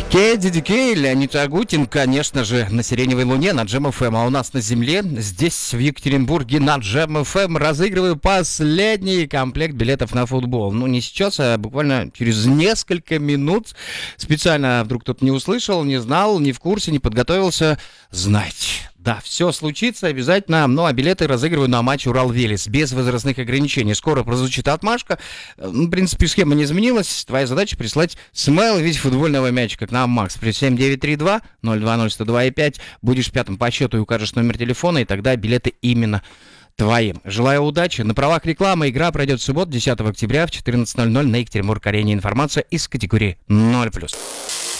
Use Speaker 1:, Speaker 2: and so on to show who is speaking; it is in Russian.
Speaker 1: KDDK, Леонид Агутин, конечно же, на Сиреневой Луне, на Джем ФМ, а у нас на Земле, здесь, в Екатеринбурге, на Джем ФМ, разыгрываю последний комплект билетов на футбол. Ну, не сейчас, а буквально через несколько минут. Специально вдруг кто-то не услышал, не знал, не в курсе, не подготовился. Знайте. Да, все случится обязательно. Ну, а билеты разыгрываю на матч Урал-Велес без возрастных ограничений. Скоро прозвучит отмашка. В принципе, схема не изменилась. Твоя задача прислать смайл в виде футбольного мячика к нам, Макс. Плюс 7932 020 102 5. Будешь пятым по счету и укажешь номер телефона, и тогда билеты именно твоим. Желаю удачи. На правах рекламы игра пройдет в субботу, 10 октября в 14:00 на Екатеринбург-арене. Информация из категории 0+.